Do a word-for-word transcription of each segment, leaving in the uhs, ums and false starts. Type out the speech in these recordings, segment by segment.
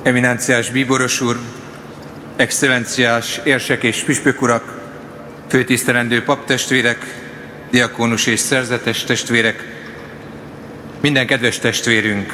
Eminenciás bíboros úr, excellenciás érsek és püspök urak, főtisztelendő paptestvérek, diakónus és szerzetes testvérek, minden kedves testvérünk!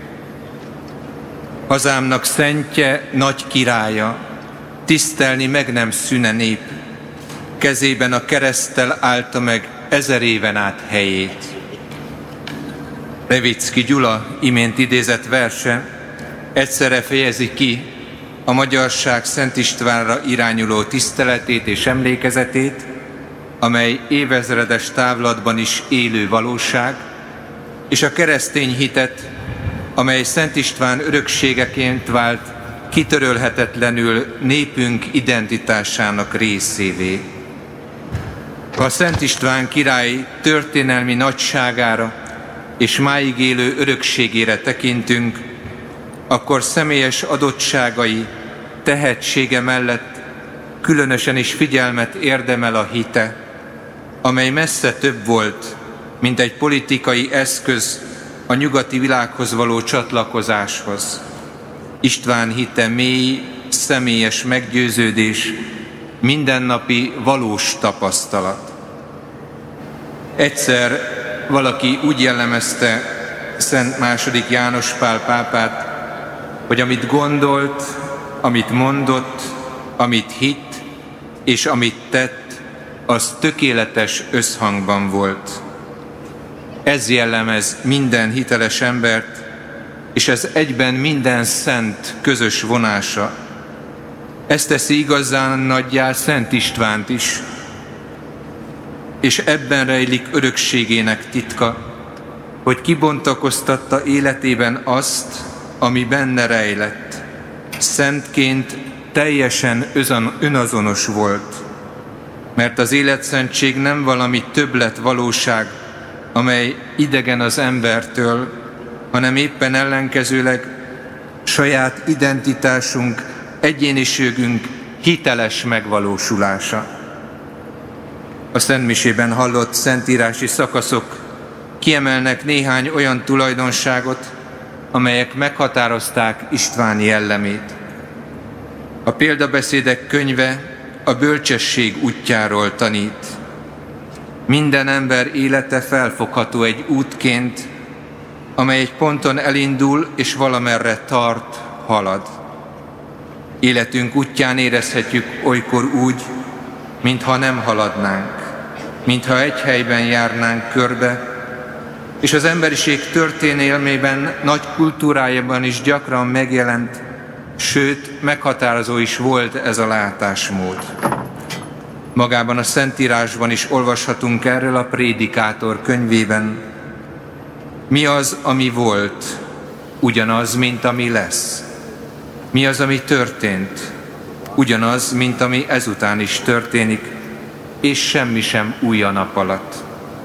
Hazámnak szentje, nagy királya, tisztelni meg nem szűne nép, kezében a kereszttel állta meg ezer éven át helyét. Levicki Gyula imént idézett verse egyszerre fejezi ki a magyarság Szent Istvánra irányuló tiszteletét és emlékezetét, amely évezredes távlatban is élő valóság, és a keresztény hitet, amely Szent István örökségeként vált kitörölhetetlenül népünk identitásának részévé. Ha Szent István király történelmi nagyságára és máig élő örökségére tekintünk, akkor személyes adottságai, tehetsége mellett különösen is figyelmet érdemel a hite, amely messze több volt, mint egy politikai eszköz a nyugati világhoz való csatlakozáshoz. István hite mély, személyes meggyőződés, mindennapi valós tapasztalat. Egyszer valaki úgy jellemezte Szent második János Pál pápát, hogy amit gondolt, amit mondott, amit hitt és amit tett, az tökéletes összhangban volt. Ez jellemez minden hiteles embert, és ez egyben minden szent közös vonása. Ez teszi igazán nagyjá Szent Istvánt is, és ebben rejlik örökségének titka, hogy kibontakoztatta életében azt, ami benne rejlett. Szentként teljesen önazonos volt, mert az életszentség nem valami többlet valóság, amely idegen az embertől, hanem éppen ellenkezőleg saját identitásunk, egyéniségünk hiteles megvalósulása. A szentmisében hallott szentírási szakaszok kiemelnek néhány olyan tulajdonságot, amelyek meghatározták István jellemét. A példabeszédek könyve a bölcsesség útjáról tanít. Minden ember élete felfogható egy útként, amely egy ponton elindul és valamerre tart, halad. Életünk útján érezhetjük olykor úgy, mintha nem haladnánk, mintha egy helyben járnánk körbe, és az emberiség történelmében, nagy kultúrájában is gyakran megjelent, sőt, meghatározó is volt ez a látásmód. Magában a Szentírásban is olvashatunk erről a Prédikátor könyvében. Mi az, ami volt? Ugyanaz, mint ami lesz. Mi az, ami történt? Ugyanaz, mint ami ezután is történik, és semmi sem új a nap alatt.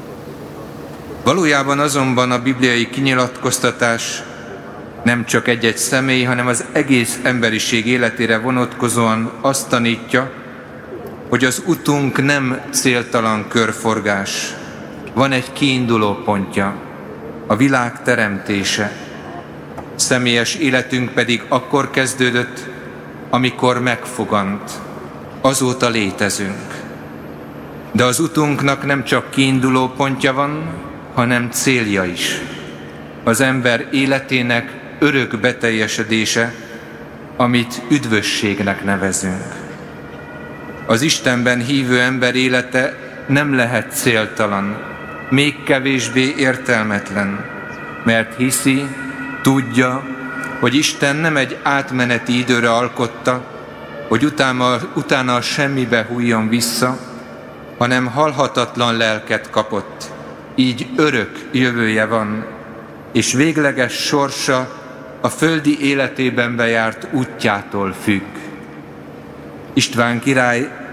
Valójában azonban a bibliai kinyilatkoztatás nem csak egy-egy személy, hanem az egész emberiség életére vonatkozóan azt tanítja, hogy az utunk nem céltalan körforgás. Van egy kiinduló pontja, a világ teremtése. Személyes életünk pedig akkor kezdődött, amikor megfogant. Azóta létezünk. De az utunknak nem csak kiinduló pontja van, hanem célja is. Az ember életének örök beteljesedése, amit üdvösségnek nevezünk. Az Istenben hívő ember élete nem lehet céltalan, még kevésbé értelmetlen, mert hiszi, tudja, hogy Isten nem egy átmeneti időre alkotta, hogy utána, utána a semmibe hulljon vissza, hanem halhatatlan lelket kapott, így örök jövője van, és végleges sorsa a földi életében bejárt útjától függ. István király